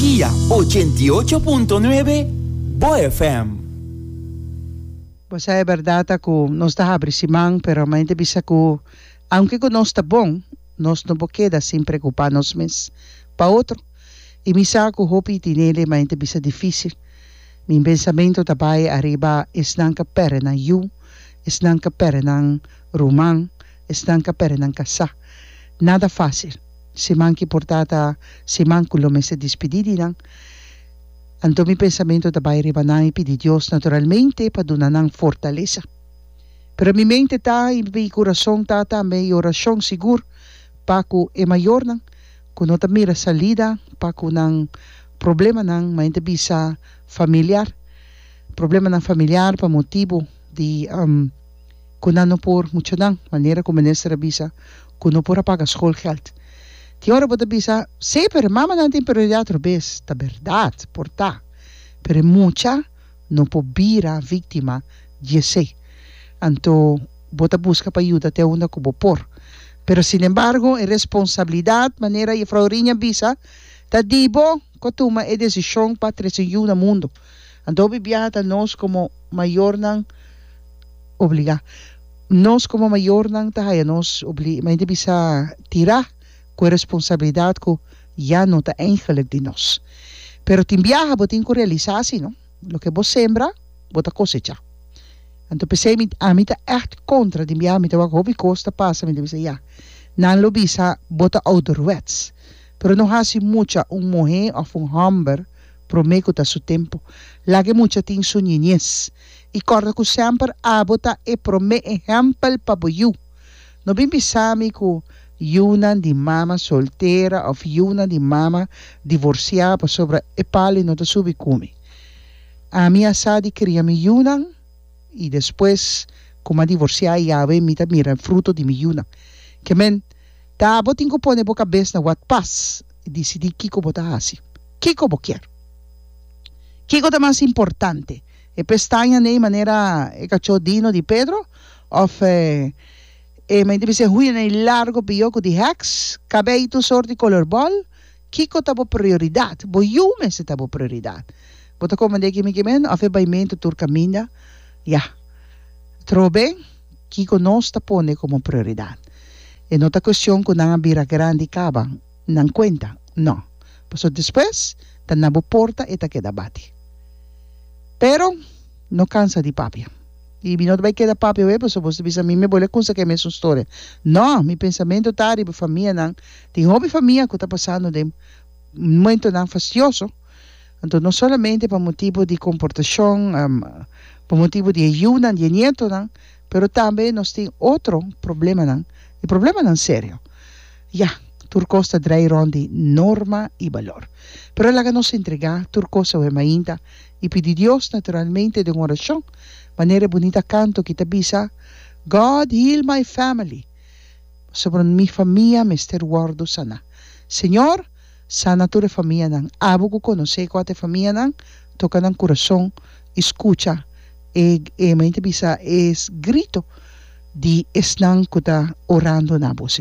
Energía 88.9 BoFM. Pues é verdade que nós está abrisimang, pero mainda bisa que, aunque que nós está bom, nós não queda sem preocupar nós mesmos para outro. E misa que hopi tinele mainda bisa difícil. Min pensamento também arriba esnanka pere na yu, esnanka pere na rumang, esnanka pere na casa. Nada fácil. Se manque portata, se manco lo me se despedidi nang. Anto mi pensamento também arriba na e pedi Deus naturalmente para donar nang fortaleza. Pero mi mente ta e mi coração ta também oração seguro para que é maior nang. Kuno ta mira salida para que nang problema nang mainda bisa familiar. Problema nang familiar para motivo de kunano por mucho nang maneira como nessa bisa kuno por pagar schoolgeld. Die hora bota bisa sempre mama não tem prioridade robes, ta verdade, porta. Pero mucha não pode vira vítima de se. Anto bota busca para ajuda até onde como por. Pero sin embargo, é responsabilidade maneira e fraurinha bisa ta dibo que toma a decisão para trazer no mundo. Anto bibiata nós como maior não obrigar. Nós como maior não ta haya nós obrigar, mas bisa tirar com a responsabilidade que já não está eigenlijk de nós. Pero tem viaja, botin que realizar-se, não? Lo que você sembra, bota cosecha. Então pensei, a mim está echt contra de viaja, me tava hobby costa passa, me disse, ja, não lo bisa, bota ouderwets. Pero não há assim muita mulher ou hamber prometo tá seu tempo. Lá que muita tem sua niñez. E corda que sempre a bota e promete exemplo para boiu. Não bem pensar-me que yuna de mama solteira ou yuna de mama divorciada sobre e pali não te subi come. A minha sadi cria mi yuna e depois como a divorciada e a ver me mira fruto de mi yuna. Que men tá botin ko pone boca cabeça na what pass e decidi kiko bota assim. Kiko boquer. Kiko tá mais importante. E pestaña nem maneira e cachorro de Pedro of mas deve ser ruim e largo pioco de hex, cabelo sorte color ball, kiko tabo prioridade, boiume se tabo prioridade. Bota como de que me quemen, afebaimento tur caminha, ja. Trobe, kiko nos tapone como prioridade. E nota questão que não abira grande caba, não conta, não. Passo depois, tá na porta e tá queda bate. Pero, não cansa de papia. E não vai quedar papel é porque você diz a mim me bolé coisa que é mesma história. Não, meu pensamento tá de família não. Tem hobby família que está passando de muito não fastidioso. Então não somente para motivo de comportação, para motivo de ajuda, de nieto não, pero também nós tem outro problema não. E problema não sério. Ja, turcosta drai rondi norma e valor. Pero lá que nos entregar turcosta é mainda e pedir Deus naturalmente de uma oração. Maneira bonita canto que te bisa God heal my family. Sobre mi família me ester guardo sana. Senhor, sana tu família nang. Abo ko conhecer qual te família nang. Toca nang coração, escucha. E mente bisa es grito de esnang ko ta orando na você.